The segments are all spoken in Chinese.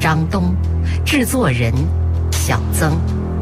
张东，制作人小曾。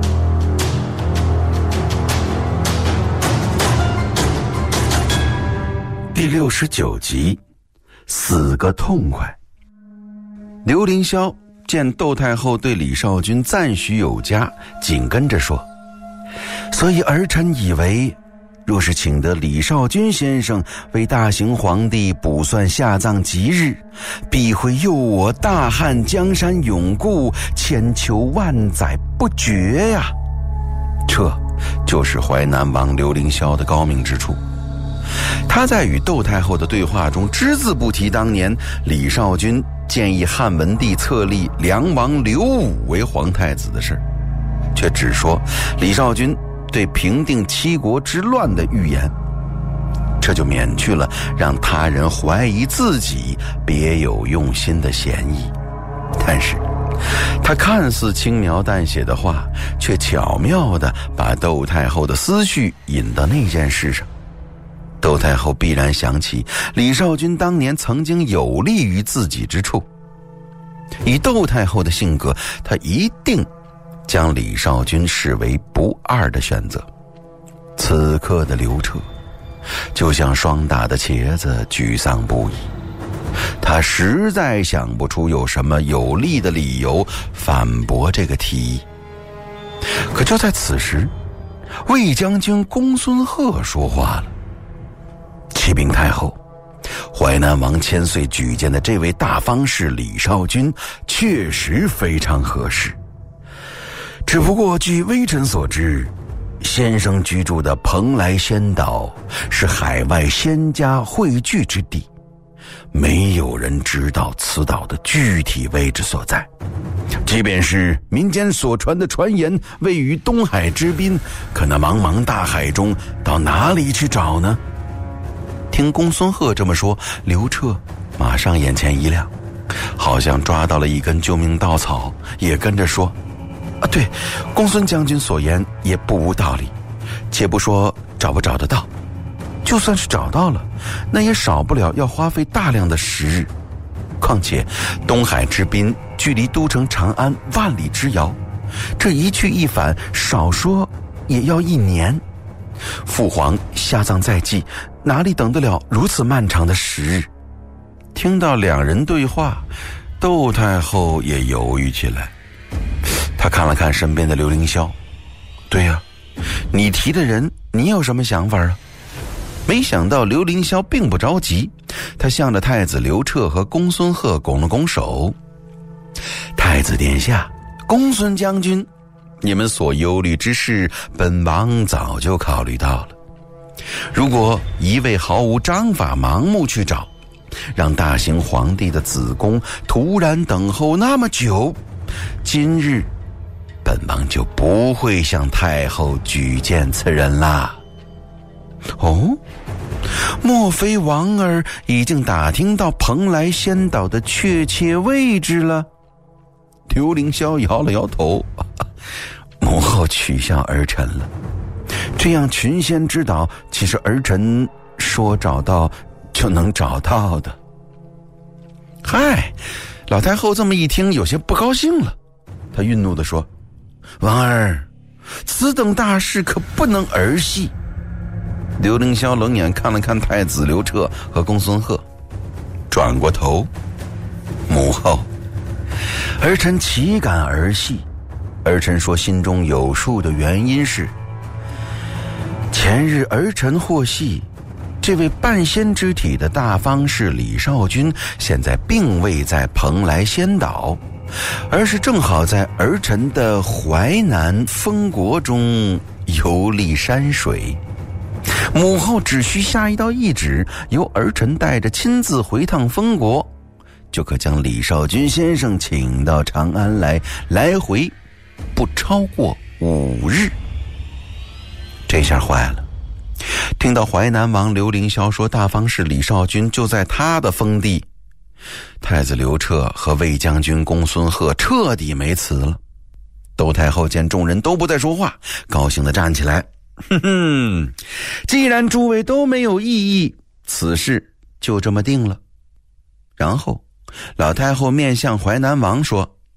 第69集，死个痛快。刘凌霄见窦太后对李少君赞许有加，紧跟着说：所以儿臣以为，若是请得李少君先生为大行皇帝卜算下葬吉日，必会佑我大汉江山永固，千秋万载不绝呀。这就是淮南王刘凌霄的高明之处。他在与窦太后的对话中只字不提当年李少君建议汉文帝册立梁王刘武为皇太子的事，却只说李少君对平定七国之乱的预言，这就免去了让他人怀疑自己别有用心的嫌疑。但是他看似轻描淡写的话，却巧妙地把窦太后的思绪引到那件事上。窦太后必然想起李少君当年曾经有利于自己之处，以窦太后的性格，她一定将李少君视为不二的选择。此刻的刘彻就像霜打的茄子，沮丧不已。他实在想不出有什么有力的理由反驳这个提议。可就在此时，魏将军公孙贺说话了：启禀太后，淮南王千岁举荐的这位大方士李少君确实非常合适，只不过据微臣所知，先生居住的蓬莱仙岛是海外仙家汇聚之地，没有人知道此岛的具体位置所在。即便是民间所传的传言位于东海之滨，可那茫茫大海中到哪里去找呢？听公孙贺这么说，刘彻马上眼前一亮，好像抓到了一根救命稻草，也跟着说：对，公孙将军所言也不无道理。且不说找不找得到，就算是找到了，那也少不了要花费大量的时日。况且东海之滨距离都城长安万里之遥，这一去一返，少说也要1年。父皇下葬在即，哪里等得了如此漫长的时日？听到两人对话，窦太后也犹豫起来。她看了看身边的刘凌霄：对呀，你提的人，你有什么想法啊？没想到刘凌霄并不着急，他向着太子刘彻和公孙贺拱了拱手：太子殿下，公孙将军，你们所忧虑之事，本王早就考虑到了。如果一味毫无章法盲目去找，让大行皇帝的子宫突然等候那么久，今日本王就不会向太后举荐此人啦。哦，莫非王儿已经打听到蓬莱仙岛的确切位置了？刘凌霄摇了摇头：母后取笑儿臣了。这样群仙之岛，岂是儿臣说找到就能找到的？嗨，老太后这么一听，有些不高兴了。她愠怒地说：王儿，此等大事可不能儿戏。刘凌霄冷眼看了看太子刘彻和公孙贺，转过头：母后，儿臣岂敢儿戏？儿臣说心中有数的原因是，前日儿臣获悉，这位半仙之体的大方士李少君现在并未在蓬莱仙岛，而是正好在儿臣的淮南封国中游历山水。母后只需下一道懿旨，由儿臣带着亲自回趟封国，就可将李少君先生请到长安来，来回不超过5日。这下坏了，听到淮南王刘凌霄说大方士李少君就在他的封地，太子刘彻和魏将军公孙贺彻底没词了。窦太后见众人都不再说话，高兴地站起来：既然诸位都没有异议，此事就这么定了。然后老太后面向淮南王说：